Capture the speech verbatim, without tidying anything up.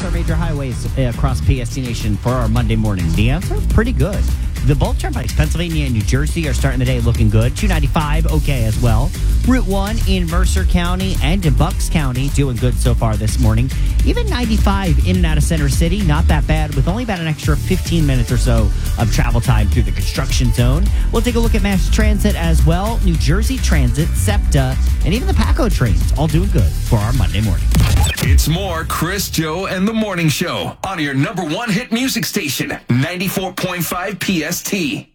our major highways uh, across P S T Nation for our Monday morning? The answer? Pretty good. The bulk turnpikes, Pennsylvania and New Jersey, are starting the day looking good. two ninety-five, okay as well. Route one in Mercer County and in Bucks County, doing good so far this morning. Even ninety-five in and out of Center City, not that bad, with only about an extra fifteen minutes or so of travel time through the construction zone. We'll take a look at mass transit as well. New Jersey Transit, SEPTA, and even the PACO trains, all doing good for our Monday morning. It's more Chris, Joe, and the Morning Show on your number one hit music station, ninety-four point five P S T.